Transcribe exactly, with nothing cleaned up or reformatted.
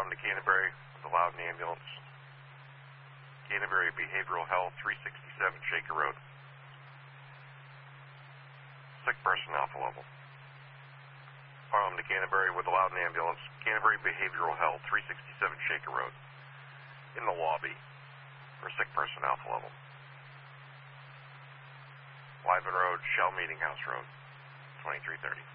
Farnham to Canterbury with a Loudon ambulance. Canterbury Behavioral Health, three sixty-seven Shaker Road. Sick person alpha level. Farnham to Canterbury with a Loudon ambulance. Canterbury Behavioral Health, three sixty-seven Shaker Road. In the lobby for sick person alpha level. Wyvern Road, Shell Meeting House Road, twenty-three thirty.